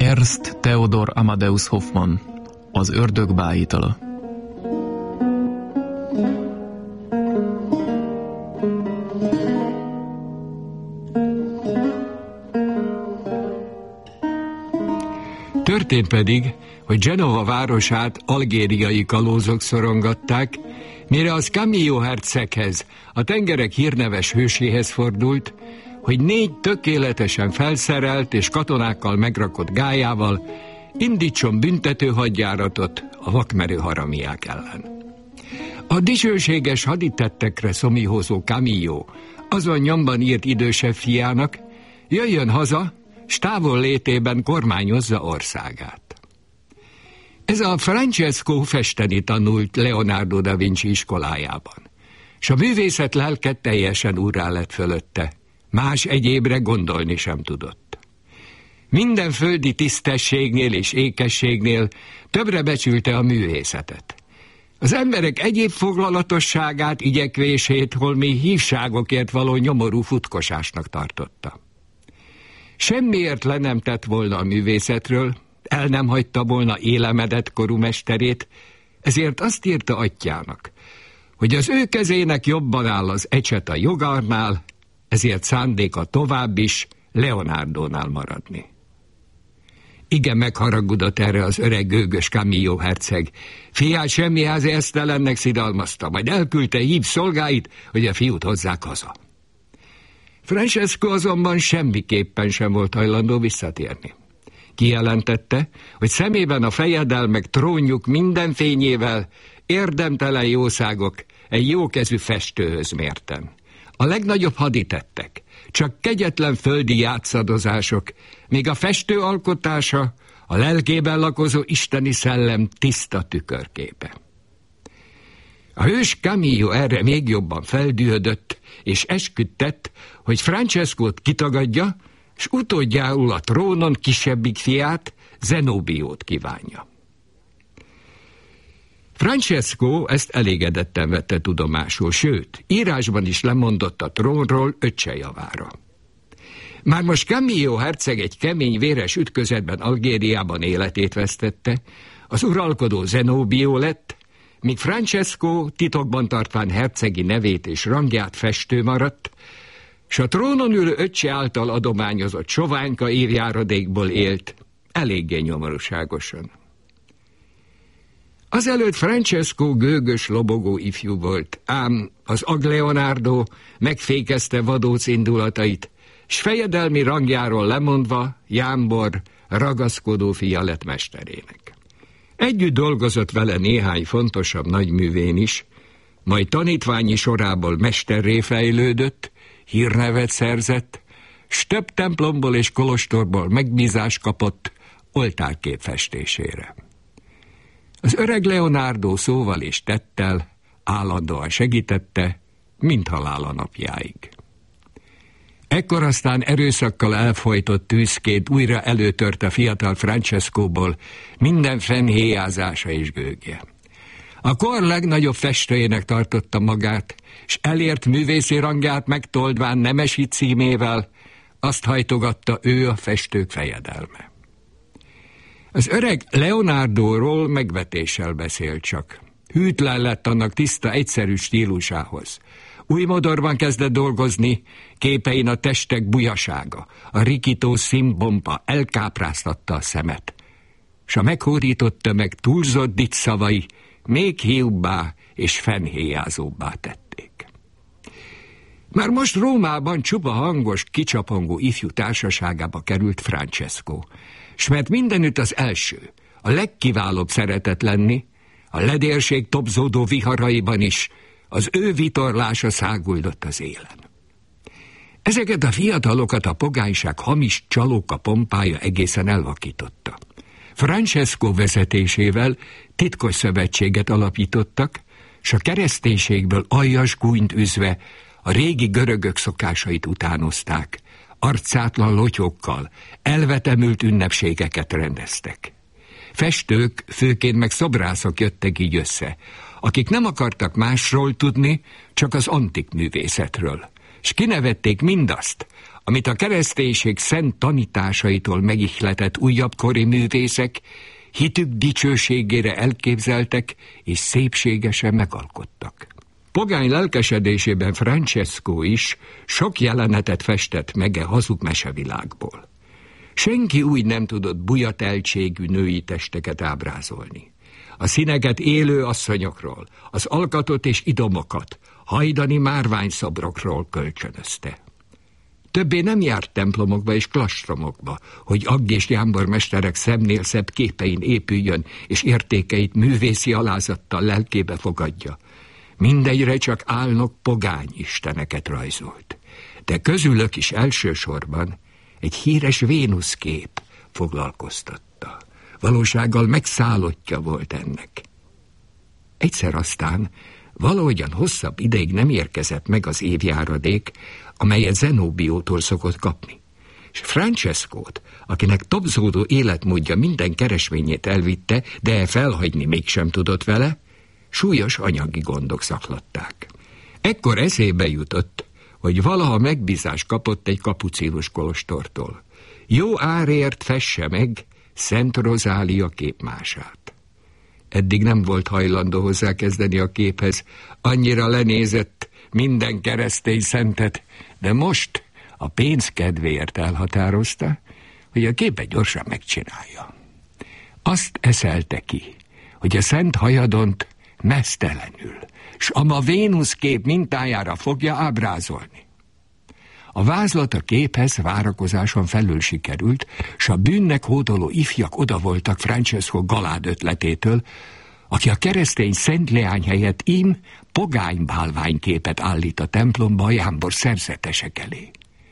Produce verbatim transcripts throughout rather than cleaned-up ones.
Ernst Theodor Amadeus Hoffmann, Az ördög bájitala. Történt pedig, hogy Genova városát algériai kalózok szorongatták, mire az Camillo herceghez, a tengerek hírneves hőséhez fordult, hogy négy tökéletesen felszerelt és katonákkal megrakott gályával indítson büntető hadjáratot a vakmerő haramiák ellen. A dicsőséges haditettekre szomíhozó Camillo azon nyomban írt idősebb fiának, jöjjön haza, s távol létében kormányozza országát. Ez a Francesco festeni tanult Leonardo da Vinci iskolájában, s a művészet lelke teljesen úrrá lett fölötte, más egyébre gondolni sem tudott. Minden földi tisztességnél és ékességnél többre becsülte a művészetet. Az emberek egyéb foglalatosságát, igyekvését holmi hívságokért való nyomorú futkosásnak tartotta. Semmiért le nem tett volna a művészetről, el nem hagyta volna élemedett korú mesterét, ezért azt írta atyjának, hogy az ő kezének jobban áll az ecset a jogarnál, ezért szándéka tovább is Leonardónál maradni. Igen megharagudott erre az öreg gőgös Camillo herceg. Fiát semmiházi esztelennek szidalmazta, majd elküldte hív szolgáit, hogy a fiút hozzák haza. Francesco azonban semmiképpen sem volt hajlandó visszatérni. Kijelentette, hogy szemében a fejedelmek trónjuk minden fényével érdemtelen jószágok egy jókezű festőhöz mérten. A legnagyobb haditettek, csak kegyetlen földi játszadozások, míg a festő alkotása a lelkében lakozó isteni szellem tiszta tükörképe. A hős Camillo erre még jobban feldühödött, és esküdtett, hogy Francescót kitagadja, s utódjául a trónon kisebbik fiát, Zenobiót kívánja. Francesco ezt elégedetten vette tudomásul, sőt, írásban is lemondott a trónról öccse javára. Már most Camillo herceg egy kemény, véres ütközetben Algériában életét vesztette, az uralkodó Zenobio lett, míg Francesco titokban tartván hercegi nevét és rangját festő maradt, s a trónon ülő öccse által adományozott soványka évjáradékból élt, eléggé nyomorúságosan. Azelőtt Francesco gőgös, lobogó ifjú volt, ám az Agleonardo megfékezte vadóc indulatait, s fejedelmi rangjáról lemondva jámbor, ragaszkodó fia lett mesterének. Együtt dolgozott vele néhány fontosabb nagyművén is, majd tanítványi sorából mesterré fejlődött, hírnevet szerzett, s több templomból és kolostorból megbízást kapott oltárkép festésére. Az öreg Leonardo szóval és tettel állandóan segítette, mint halála napjáig. Ekkor aztán erőszakkal elfojtott tűzként újra előtört a fiatal Francescóból minden fennhéjázása és gőgje. A kor legnagyobb festőjének tartotta magát, s elért művészi rangját megtoldván nemesi címével, azt hajtogatta ő a festők fejedelme. Az öreg Leonardóról megvetéssel beszélt csak. Hűtlen lett annak tiszta, egyszerű stílusához. Új modorban kezdett dolgozni, képein a testek bujasága, a rikító színbomba elkápráztatta a szemet, s a meghódított tömeg túlzott dicsszavai még hiúbbá és fennhéjázóbbá tették. Már most Rómában csupa hangos, kicsapongó ifjú társaságába került Francesco, s mert mindenütt az első, a legkiválóbb szeretett lenni, a ledérség tobzódó viharaiban is az ő vitorlása száguldott az élen. Ezeket a fiatalokat a pogányság hamis csalóka pompája egészen elvakította. Francesco vezetésével titkos szövetséget alapítottak, s a kereszténységből aljas gúnyt üzve a régi görögök szokásait utánozták, arcátlan lotyókkal, elvetemült ünnepségeket rendeztek. Festők, főként meg szobrászok jöttek így össze, akik nem akartak másról tudni, csak az antik művészetről, s kinevették mindazt, amit a kereszténység szent tanításaitól megihletett újabb kori művészek hitük dicsőségére elképzeltek és szépségesen megalkottak. Pogány lelkesedésében Francesco is sok jelenetet festett meg e hazug mesevilágból. Senki úgy nem tudott bujateltségű női testeket ábrázolni. A színeket élő asszonyokról, az alkatot és idomokat, hajdani márványszobrokról kölcsönözte. Többé nem járt templomokba és klastromokba, hogy Agg és Jámbor mesterek szemnél szebb képein épüljön, és értékeit művészi alázattal lelkébe fogadja. Mindegyre csak álnok pogány isteneket rajzolt. De közülök is elsősorban egy híres Vénusz kép foglalkoztatta. Valósággal megszállottja volt ennek. Egyszer aztán valahogyan hosszabb ideig nem érkezett meg az évjáradék, amelyet Zenóbiótól szokott kapni. És Francescót, akinek tobzódó életmódja minden keresvényét elvitte, de felhagyni mégsem tudott vele, súlyos anyagi gondok zaklatták. Ekkor eszébe jutott, hogy valaha megbízást kapott egy kapucinus kolostortól. Jó árért fesse meg Szent Rozália képmását. Eddig nem volt hajlandó hozzákezdeni a képhez, annyira lenézett minden keresztény szentet, de most a pénz kedvéért elhatározta, hogy a képet gyorsan megcsinálja. Azt eszelte ki, hogy a Szent Hajadont meztelenül, s ama Vénusz kép mintájára fogja ábrázolni. A vázlat a képhez várakozáson felül sikerült, s a bűnnek hódoló ifjak oda voltak Francesco galád ötletétől, aki a keresztény Szent Leány helyett ím pogány bálványképet állít a templomba a jámbor szerzetesek elé.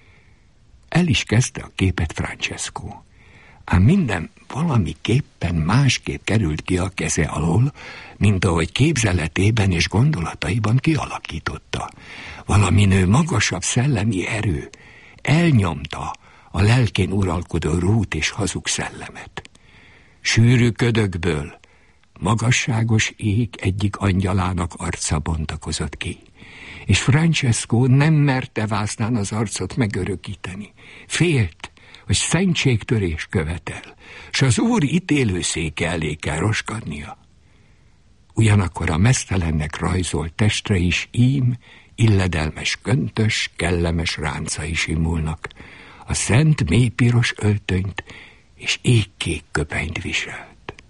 El is kezdte a képet Francesco, ám minden valamiképpen másképp került ki a keze alól, mint ahogy képzeletében és gondolataiban kialakította. Valami nő magasabb szellemi erő elnyomta a lelkén uralkodó rút és hazug szellemet. Sűrű ködökből magasságos ég egyik angyalának arca bontakozott ki, és Francesco nem merte vásznán az arcot megörökíteni. Félt, hogy szentségtörés követel, s az úr ítélőszéke elé kell roskadnia. Ugyanakkor a meztelennek rajzolt testre is ím illedelmes köntös, kellemes ráncai simulnak. A szent mélypiros öltönyt és égkék köpenyt viselt.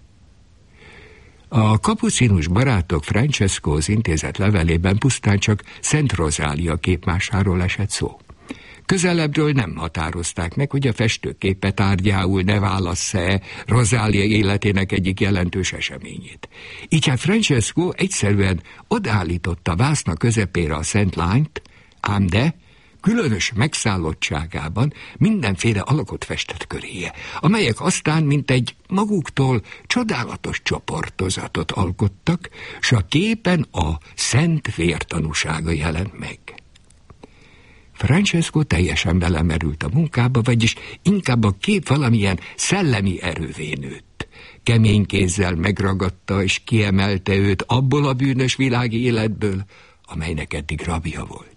A kapucinus barátok Francescohoz intézett levelében pusztán csak Szent Rozália képmásáról esett szó. Közelebbről nem határozták meg, hogy a festőképe tárgyául ne válassz-e Rozália életének egyik jelentős eseményét. Így hát Francesco egyszerűen odaállította vászna közepére a Szent Lányt, ám de különös megszállottságában mindenféle alakot festett köréje, amelyek aztán mint egy maguktól csodálatos csoportozatot alkottak, s a képen a szent vértanúsága jelent meg. Francesco teljesen belemerült a munkába, vagyis inkább a kép valamilyen szellemi erővé nőtt. Kemény kézzel megragadta és kiemelte őt abból a bűnös világi életből, amelynek eddig rabja volt.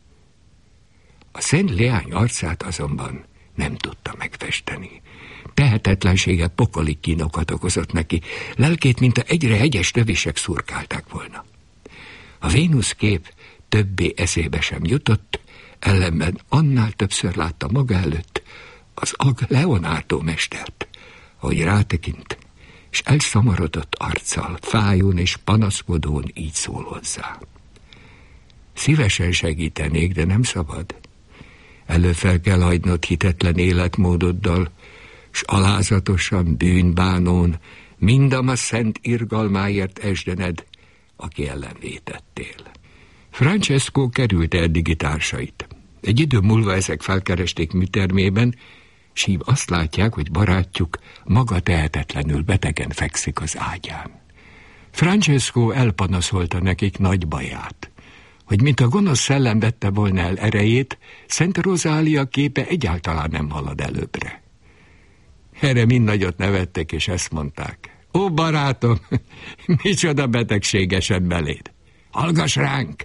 A Szent Leány arcát azonban nem tudta megfesteni. Tehetetlensége pokoli kínokat okozott neki, lelkét, mint egyre hegyes tövisek szurkálták volna. A Vénusz kép többé eszébe sem jutott, ellenben annál többször látta maga előtt az Agg Leonardo mestert, ahogy rátekint, és elszamarodott arccal, fájón és panaszkodón így szól hozzá. Szívesen segítenék, de nem szabad. Előfel kell hagynod hitetlen életmódoddal, s alázatosan bűnbánón mindam a szent irgalmáért esdened, aki ellen vétettél. Francesco kerülte eddigi társait. Egy idő múlva ezek felkeresték műtermében, s így azt látják, hogy barátjuk maga tehetetlenül betegen fekszik az ágyán. Francesco elpanaszolta nekik nagy baját, hogy mint a gonosz szellem vette volna el erejét, Szent Rozália képe egyáltalán nem halad előbbre. Erre mind nagyot nevettek, és ezt mondták: ó, barátom, micsoda betegség esett beléd! Hallgass ránk!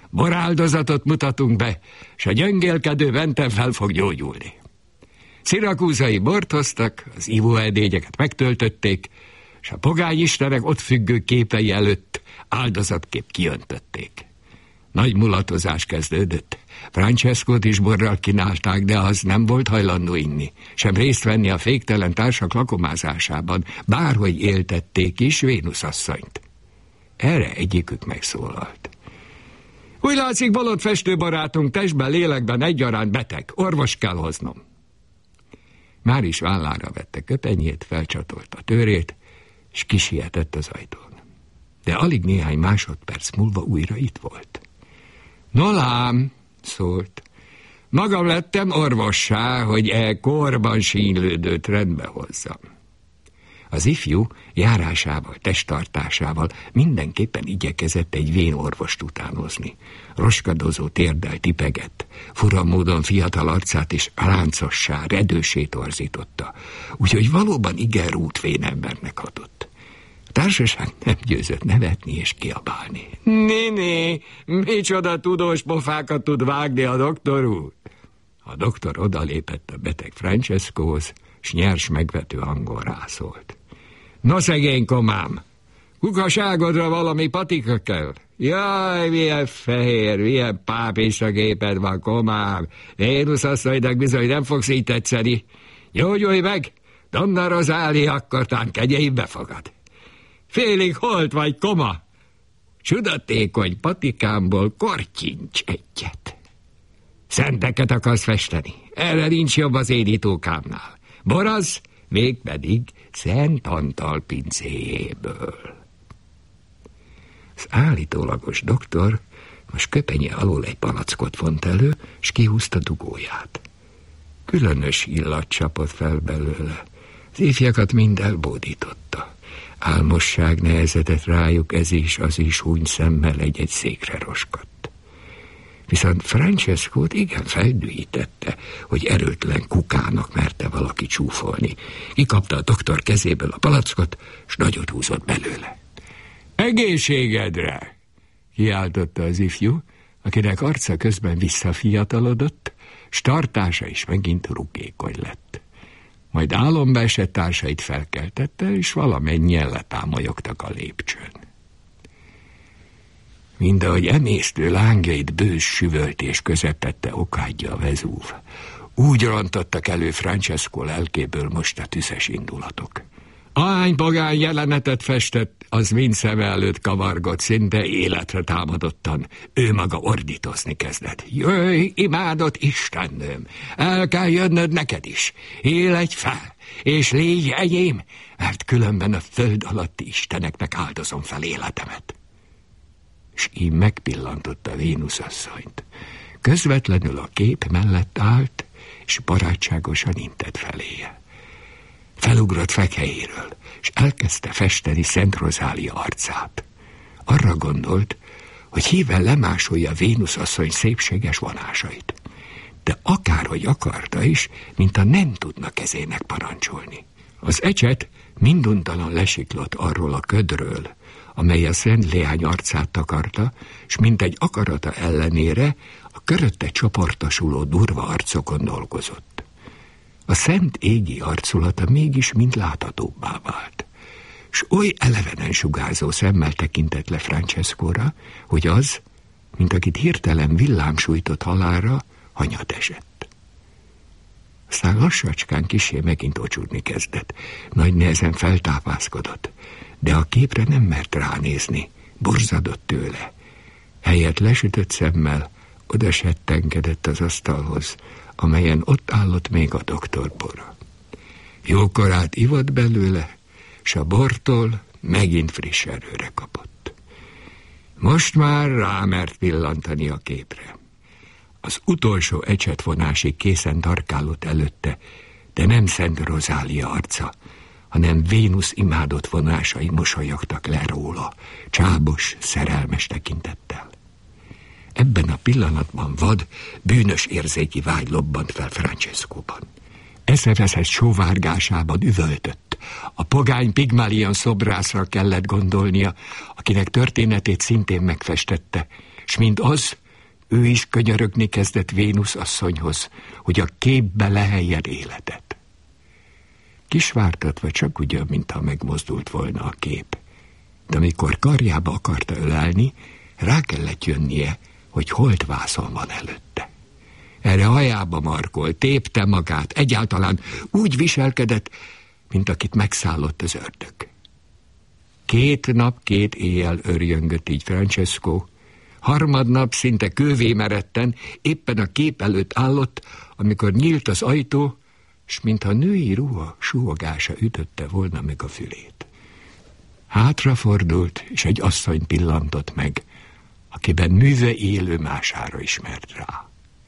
Boráldozatot mutatunk be, s a gyöngélkedő benten fel fog gyógyulni. Szirakúzai bort hoztak, az ivóedényeket megtöltötték, s a pogányistenek ott függő képei előtt áldozatkép kiöntötték. Nagy mulatozás kezdődött. Francescót is borral kínálták, de az nem volt hajlandó inni, sem részt venni a féktelen társak lakomázásában, bárhogy éltették is Vénusz asszonyt. Erre egyikük megszólalt. Úgy látszik, bolond festőbarátunk testben, lélekben egyaránt beteg, orvos kell hoznom. Már is vállára vette köpenyét, felcsatolta tőrét, és kisietett az ajtón. De alig néhány másodperc múlva újra itt volt. No lám, szólt, magam lettem orvossá, hogy e korban sínylődőt rendbe hozzam. Az ifjú járásával, testtartásával mindenképpen igyekezett egy vén orvost utánozni. Roskadozó térdel tipegett, fura módon fiatal arcát is láncossá, redőssé torzította, úgyhogy valóban igen rút vén embernek hatott. A társaság nem győzött nevetni és kiabálni. Néné, micsoda tudós pofákat tud vágni a doktor úr? A doktor odalépett a beteg Francescóhoz, s nyers megvető hangon rászólt. No szegény komám, kukaságodra valami patika kell. Jaj, milyen fehér, milyen pápista géped van, komám. Vénusz asszonynak bizony nem fogsz így tetszeni. Gyógyulj meg, Donna Rosália akkortán kegyeibe fogad. Félig holt vagy, koma. Csudatékony patikámból kortyincs egyet. Szenteket akarsz festeni, erre nincs jobb az édítókámnál. Boraz, mégpedig Szent Antal pincéjéből. Az állítólagos doktor most köpenye alól egy palackot vont elő, s kihúzta dugóját. Különös illat csapott fel belőle. Az ifjakat mind elbódította. Álmosság nehezedett rájuk, ez is, az is húny szemmel egy-egy székre roskadt. Viszont Francescót igen feldühítette, hogy erőtlen kukának merte valaki csúfolni. Kikapta a doktor kezéből a palackot, s nagyot húzott belőle. Egészségedre! Kiáltotta az ifjú, akinek arca közben visszafiatalodott, s tartása is megint rugékony lett. Majd álomba esett társait felkeltette, és valamennyien letámolyogtak a lépcsőn. Mindahogy emésztő lángjait bős süvöltés közepette okádja a Vezúv, úgy rontottak elő Francesco lelkéből most a tüzes indulatok. Ahány pogány jelenetet festett, az mind szeme előtt kavargott, szinte életre támadottan. Ő maga ordítozni kezdett. Jöjj, imádott Istennőm, el kell jönnöd neked is. Éledj fel, és légy enyém, mert különben a föld alatti isteneknek áldozom fel életemet. S így megpillantotta Vénusz asszonyt. Közvetlenül a kép mellett állt, és barátságosan intett feléje. Felugrott fekhelyéről, és elkezdte festeni Szent Rosália arcát. Arra gondolt, hogy híven lemásolja Vénusz asszony szépséges vonásait. De akárhogy akarta is, mintha nem tudna kezének parancsolni. Az ecset minduntalan lesiklott arról a ködről, amely a Szent Leány arcát takarta, s mint egy akarata ellenére a körötte csoportosuló durva arcokon dolgozott. A szent égi arculata mégis mind láthatóbbá vált, s oly elevenen sugárzó szemmel tekintett le Francescóra, hogy az, mint akit hirtelen villám sújtott halálra, hanyat esett. Aztán lassacskán kissé megint ocsúdni kezdett, nagy nehezen feltápászkodott, de a képre nem mert ránézni, borzadott tőle. Helyett lesütött szemmel oda settenkedett az asztalhoz, amelyen ott állott még a doktor bora. Jókorát ivott belőle, s a bortól megint friss erőre kapott. Most már rámert pillantani a képre. Az utolsó ecsetvonásig készen tarkálott előtte, de nem Szent Rosália arca, hanem Vénusz imádott vonásai mosolyogtak le róla, csábos, szerelmes tekintettel. Ebben a pillanatban vad, bűnös érzéki vágy lobbant fel Francescóban. Eszeveszett sóvárgásában üvöltött. A pogány Pigmalion szobrászra kellett gondolnia, akinek történetét szintén megfestette, s mint az, ő is könyörögni kezdett Vénusz asszonyhoz, hogy a képbe leheljen életet. Kisvártatva csak ugyan, mintha megmozdult volna a kép, de amikor karjába akarta ölelni, rá kellett jönnie, hogy holtvászon van előtte. Erre hajába markolt, tépte magát, egyáltalán úgy viselkedett, mint akit megszállott az ördög. Két nap, két éjjel örjöngött így Francesco, harmadnap szinte kővé meredten éppen a kép előtt állott, amikor nyílt az ajtó, s mintha női ruha súhogása ütötte volna meg a fülét. Hátrafordult, és egy asszony pillantott meg, akiben műve élő mására ismert rá.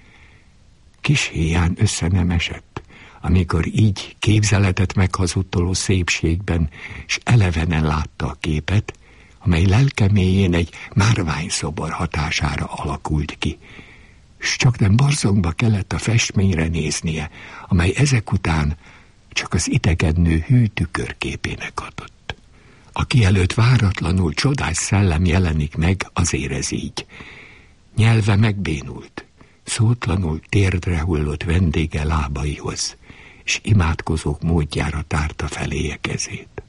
Kis héján össze nem esett, amikor így képzeletet meghazudtoló szépségben, s elevenen látta a képet, amely lelke mélyén egy márványszobor hatására alakult ki, s csak nem borzongva kellett a festményre néznie, amely ezek után csak az idegennő hű tükörképének adott. Aki előtt váratlanul csodás szellem jelenik meg, azért ez így. Nyelve megbénult, szótlanul térdre hullott vendége lábaihoz, és imádkozók módjára tárta feléje kezét.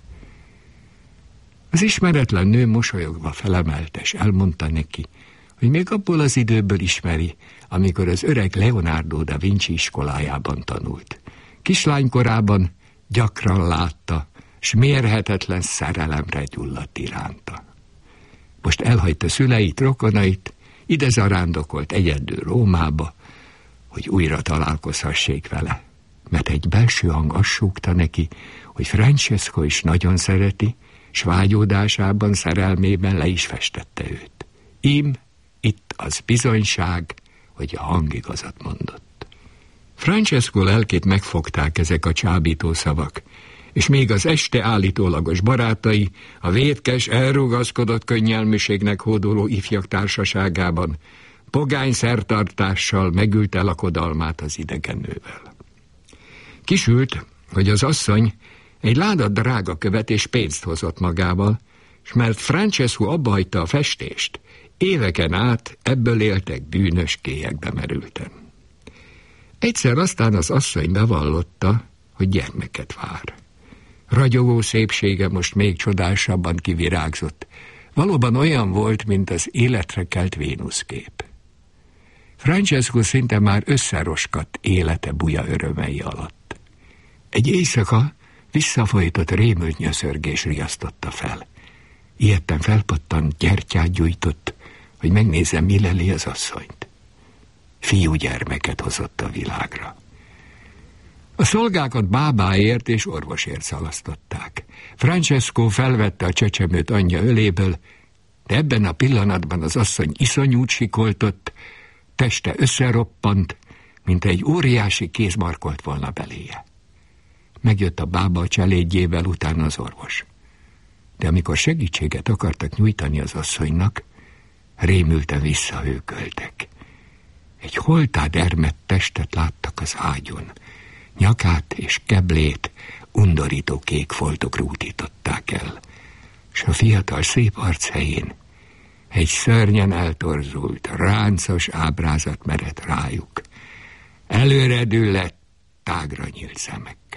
Az ismeretlen nő mosolyogva felemelte, és elmondta neki, hogy még abból az időből ismeri, amikor az öreg Leonardo da Vinci iskolájában tanult. Kislánykorában gyakran látta, s mérhetetlen szerelemre gyulladt iránta. Most elhagyta szüleit, rokonait, ide zarándokolt egyedül Rómába, hogy újra találkozhassék vele, mert egy belső hang azt súgta neki, hogy Francesco is nagyon szereti, s vágyódásában, szerelmében le is festette őt. Ím, itt az bizonyság, hogy a hang igazat mondott. Francesco lelkét megfogták ezek a csábító szavak, és még az este állítólagos barátai, a vétkes, elrugaszkodott könnyelműségnek hódoló ifjak társaságában pogány szertartással megülte lakodalmát az idegennővel. Kisült, hogy az asszony egy láda drága követ és pénzt hozott magával, s mert Francesco abbahagyta a festést, éveken át ebből éltek bűnös kélyekbe merülten. Egyszer aztán az asszony bevallotta, hogy gyermeket vár. Ragyogó szépsége most még csodásabban kivirágzott. Valóban olyan volt, mint az életre kelt Vénusz kép. Francesco szinte már összeroskadt élete buja örömei alatt. Egy éjszaka visszafolytott rémült nyöszörgés riasztotta fel. Ijedten felpattant, gyertyát gyújtott, hogy megnézze, mi leli az asszonyt. Fiú gyermeket hozott a világra. A szolgákat bábáért és orvosért szalasztották. Francesco felvette a csecsemőt anyja öléből, de ebben a pillanatban az asszony iszonyút sikoltott, teste összeroppant, mint egy óriási kéz markolt volna beléje. Megjött a bába a cselédjével, utána az orvos. De amikor segítséget akartak nyújtani az asszonynak, rémülten visszahőköltek. Egy holttá dermedt testet láttak az ágyon. Nyakát és keblét undorító kék foltok rútították el, s a fiatal szép arc helyén egy szörnyen eltorzult, ráncos ábrázat mered rájuk. Előre düllett, tágra nyílt szemekkel.